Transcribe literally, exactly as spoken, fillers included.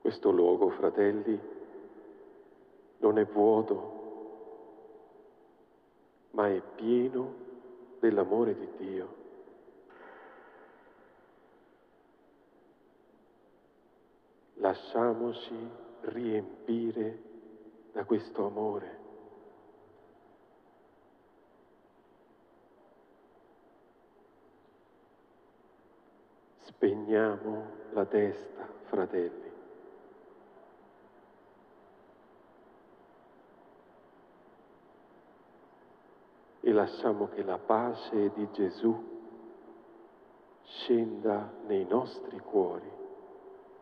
Questo luogo, fratelli, non è vuoto, ma è pieno dell'amore di Dio. Lasciamoci riempire da questo amore. Spegniamo la testa, fratelli. E lasciamo che la pace di Gesù scenda nei nostri cuori.